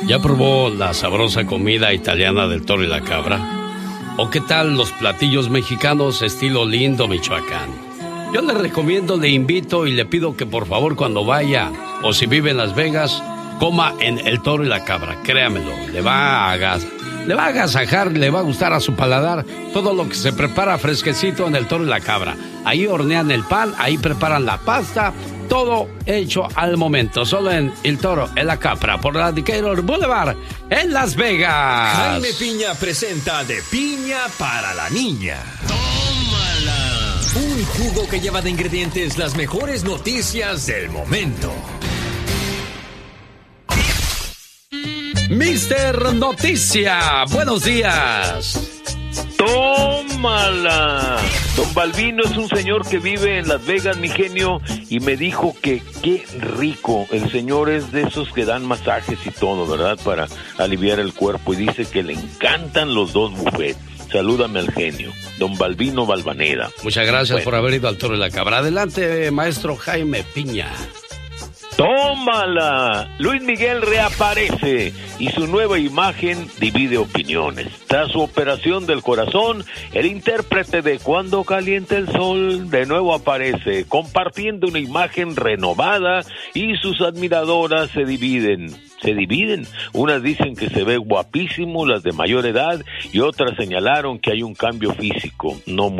¿Ya probó la sabrosa comida italiana del Toro y la Cabra? ¿O qué tal los platillos mexicanos estilo Lindo, Michoacán? Yo le recomiendo, le invito y le pido que por favor cuando vaya o si vive en Las Vegas, coma en el Toro y la Cabra. Créamelo, le va a agasajar, le va a gustar a su paladar todo lo que se prepara fresquecito en el Toro y la Cabra. Ahí hornean el pan, ahí preparan la pasta, todo hecho al momento, solo en El Toro, en la Cabra, por la Decatur Boulevard, en Las Vegas. Jaime Piña presenta De Piña para la Niña. ¡Tómala! Un jugo que lleva de ingredientes las mejores noticias del momento. Mister Noticia, buenos días. ¡Tómala! Don Balbino es un señor que vive en Las Vegas, mi genio, y me dijo que qué rico. El señor es de esos que dan masajes y todo, ¿verdad? Para aliviar el cuerpo, y dice que le encantan los dos buffets. Salúdame al genio, don Balbino Balvanera. Muchas gracias por haber ido al Toro y la Cabra. Adelante, maestro Jaime Piña. ¡Tómala! Luis Miguel reaparece y su nueva imagen divide opiniones. Tras su operación del corazón, el intérprete de Cuando calienta el sol de nuevo aparece, compartiendo una imagen renovada, y sus admiradoras se dividen. Unas dicen que se ve guapísimo, las de mayor edad, y otras señalaron que hay un cambio físico no muy